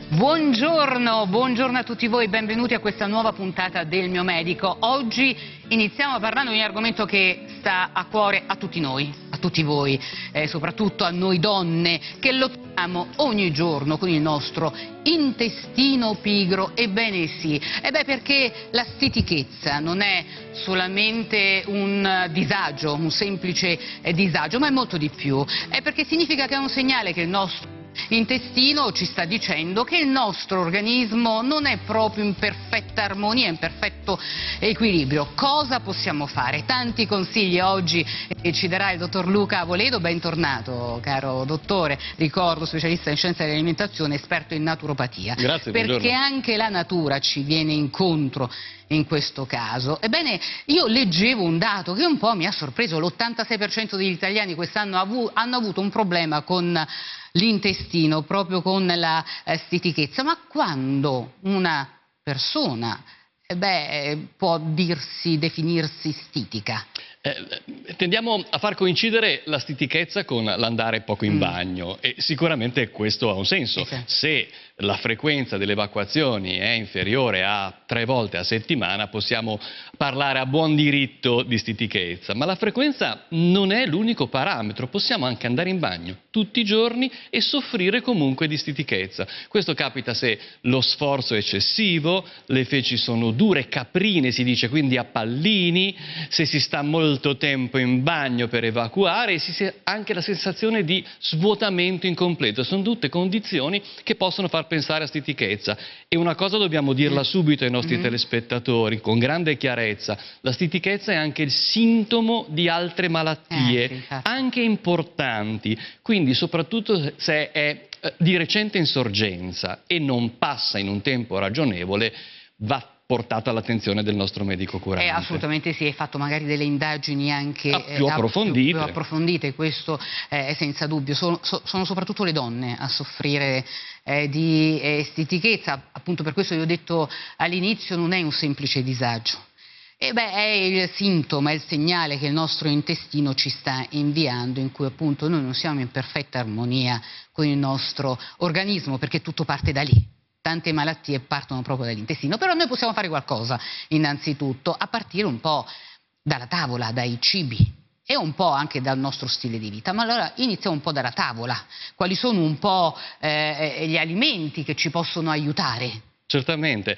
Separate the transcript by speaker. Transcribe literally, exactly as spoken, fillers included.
Speaker 1: Buongiorno, buongiorno a tutti voi, benvenuti a questa nuova puntata del Mio Medico. Oggi iniziamo parlando di un argomento che sta a cuore a tutti noi, a tutti voi, eh, soprattutto a noi donne che lottiamo ogni giorno con il nostro intestino pigro. Ebbene sì, e beh, perché la stitichezza non è solamente un disagio, un semplice eh, disagio, ma è molto di più. È perché significa che è un segnale che il nostro intestino ci sta dicendo che il nostro organismo non è proprio in perfetta armonia, in perfetto equilibrio. Cosa possiamo fare? Tanti consigli oggi eh, ci darà il dottor Luca Avoledo. Bentornato, caro dottore, ricordo specialista in scienze dell'alimentazione, esperto in naturopatia.
Speaker 2: Grazie,
Speaker 1: perché
Speaker 2: buongiorno.
Speaker 1: anche la natura ci viene incontro in questo caso. Ebbene, io leggevo un dato che un po' mi ha sorpreso: l'ottantasei per cento degli italiani quest'anno avu hanno avuto un problema con l'intestino, proprio con la eh, stitichezza. Ma quando una persona eh beh, può dirsi, definirsi stitica?
Speaker 2: Eh, tendiamo a far coincidere la stitichezza con l'andare poco in mm. bagno, e sicuramente questo ha un senso.
Speaker 1: Sì, sì.
Speaker 2: Se la frequenza delle evacuazioni è inferiore a tre volte a settimana, possiamo parlare a buon diritto di stitichezza, ma la frequenza non è l'unico parametro. Possiamo anche andare in bagno tutti i giorni e soffrire comunque di stitichezza. Questo capita se lo sforzo è eccessivo, le feci sono dure, caprine si dice, quindi a pallini, se si sta molto tempo in bagno per evacuare, e si ha anche la sensazione di svuotamento incompleto. Sono tutte condizioni che possono far pensare a stitichezza. E una cosa dobbiamo dirla subito ai nostri mm-hmm. telespettatori con grande chiarezza: la stitichezza è anche il sintomo di altre malattie,
Speaker 1: eh, sì,
Speaker 2: anche importanti, quindi soprattutto se è eh, di recente insorgenza e non passa in un tempo ragionevole, va portato all'attenzione del nostro medico curante.
Speaker 1: Eh, assolutamente sì, hai fatto magari delle indagini anche
Speaker 2: ah, più,
Speaker 1: eh,
Speaker 2: approfondite.
Speaker 1: Più, più approfondite, questo eh, è senza dubbio. Sono, so, sono soprattutto le donne a soffrire eh, di eh, stitichezza, appunto per questo vi ho detto all'inizio, non è un semplice disagio. E beh, è il sintomo, è il segnale che il nostro intestino ci sta inviando, in cui appunto noi non siamo in perfetta armonia con il nostro organismo, perché tutto parte da lì. Tante malattie partono proprio dall'intestino, però noi possiamo fare qualcosa innanzitutto, a partire un po' dalla tavola, dai cibi e un po' anche dal nostro stile di vita. Ma allora iniziamo un po' dalla tavola. Quali sono un po' eh, gli alimenti che ci possono aiutare?
Speaker 2: Certamente.